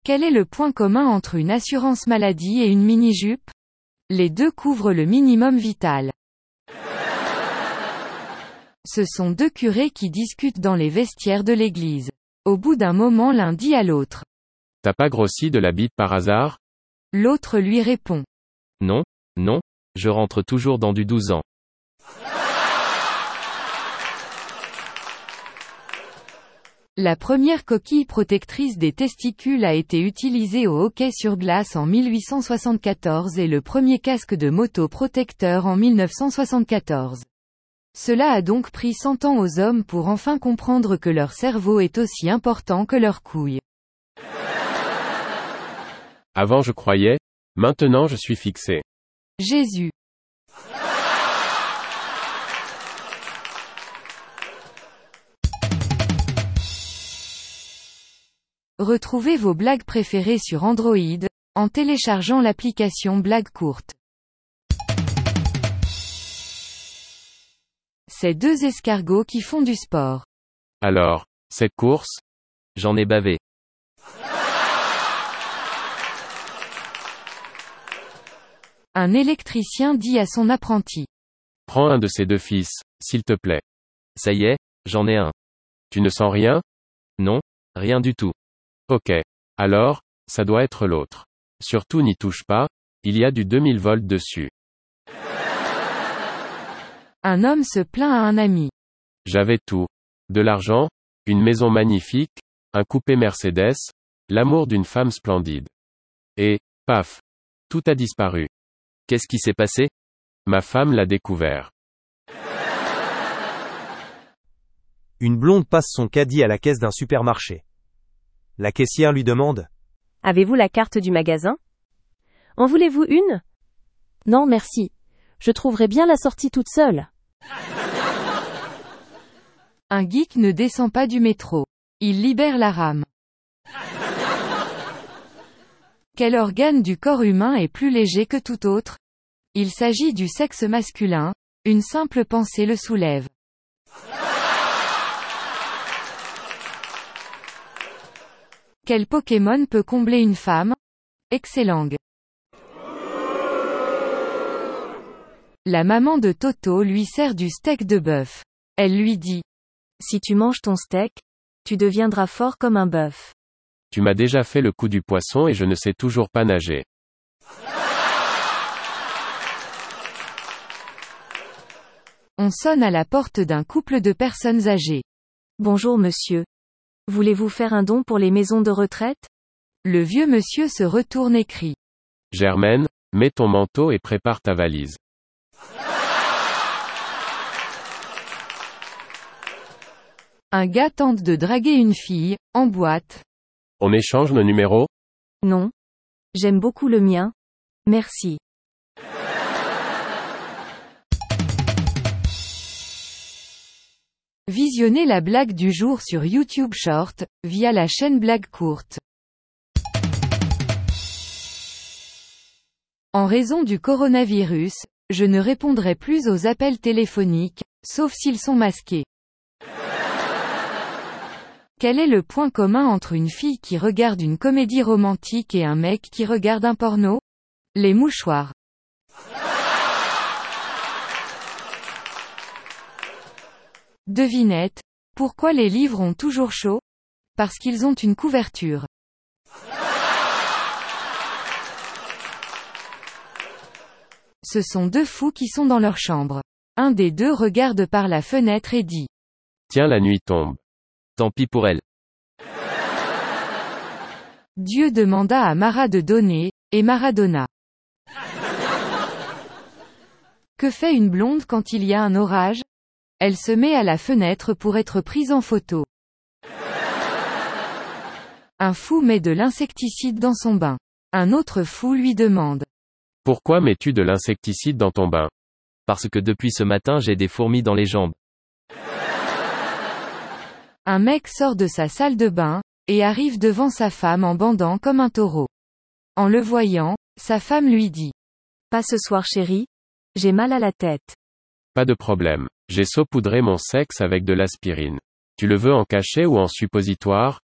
Quel est le point commun entre une assurance maladie et une mini-jupe? Les deux couvrent le minimum vital. Ce sont deux curés qui discutent dans les vestiaires de l'église. Au bout d'un moment, l'un dit à l'autre: T'as pas grossi de la bite par hasard? L'autre lui répond: Non, non, je rentre toujours dans du 12 ans. La première coquille protectrice des testicules a été utilisée au hockey sur glace en 1874 et le premier casque de moto protecteur en 1974. Cela a donc pris 100 ans aux hommes pour enfin comprendre que leur cerveau est aussi important que leurs couilles. Avant je croyais, maintenant je suis fixé. Jésus. Retrouvez vos blagues préférées sur Android, en téléchargeant l'application Blagues courtes. C'est deux escargots qui font du sport. Alors, cette course? J'en ai bavé. Un électricien dit à son apprenti: Prends un de ces deux fils, s'il te plaît. Ça y est, j'en ai un. Tu ne sens rien? Non, rien du tout. Ok. Alors, ça doit être l'autre. Surtout n'y touche pas, il y a du 2000 volts dessus. Un homme se plaint à un ami. J'avais tout. De l'argent, une maison magnifique, un coupé Mercedes, l'amour d'une femme splendide. Et, paf. Tout a disparu. Qu'est-ce qui s'est passé? Ma femme l'a découvert. Une blonde passe son caddie à la caisse d'un supermarché. La caissière lui demande: Avez-vous la carte du magasin? En voulez-vous une? Non merci. Je trouverai bien la sortie toute seule. Un geek ne descend pas du métro. Il libère la rame. Quel organe du corps humain est plus léger que tout autre? Il s'agit du sexe masculin, une simple pensée le soulève. Quel Pokémon peut combler une femme? Excellang. La maman de Toto lui sert du steak de bœuf. Elle lui dit: Si tu manges ton steak, tu deviendras fort comme un bœuf. Tu m'as déjà fait le coup du poisson et je ne sais toujours pas nager. On sonne à la porte d'un couple de personnes âgées. Bonjour monsieur. Voulez-vous faire un don pour les maisons de retraite? Le vieux monsieur se retourne et crie: Germaine, mets ton manteau et prépare ta valise. Un gars tente de draguer une fille, en boîte. On échange nos numéros? Non. J'aime beaucoup le mien. Merci. Visionnez la blague du jour sur YouTube Short, via la chaîne Blagues courtes. En raison du coronavirus, je ne répondrai plus aux appels téléphoniques, sauf s'ils sont masqués. Quel est le point commun entre une fille qui regarde une comédie romantique et un mec qui regarde un porno? Les mouchoirs. Devinette. Pourquoi les livres ont toujours chaud? Parce qu'ils ont une couverture. Ce sont deux fous qui sont dans leur chambre. Un des deux regarde par la fenêtre et dit: Tiens, la nuit tombe. Tant pis pour elle. Dieu demanda à Mara de donner, et Mara donna. Que fait une blonde quand il y a un orage? Elle se met à la fenêtre pour être prise en photo. Un fou met de l'insecticide dans son bain. Un autre fou lui demande: Pourquoi mets-tu de l'insecticide dans ton bain? Parce que depuis ce matin j'ai des fourmis dans les jambes. Un mec sort de sa salle de bain, et arrive devant sa femme en bandant comme un taureau. En le voyant, sa femme lui dit: Pas ce soir chérie. J'ai mal à la tête. Pas de problème. J'ai saupoudré mon sexe avec de l'aspirine. Tu le veux en cachet ou en suppositoire?